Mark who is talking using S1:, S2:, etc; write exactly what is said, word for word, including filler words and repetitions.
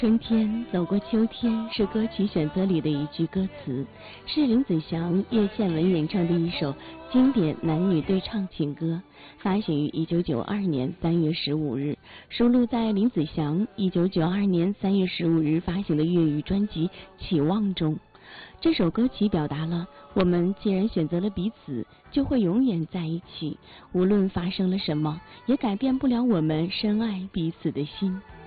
S1: 春天走过秋天是歌曲选择里的一句歌词，是林子祥、叶倩文演唱的一首经典男女对唱情歌，发行于一九九二年三月十五日，收录在林子祥一九九二年三月十五日发行的粤语专辑《期望》中。这首歌曲表达了我们既然选择了彼此，就会永远在一起，无论发生了什么，也改变不了我们深爱彼此的心。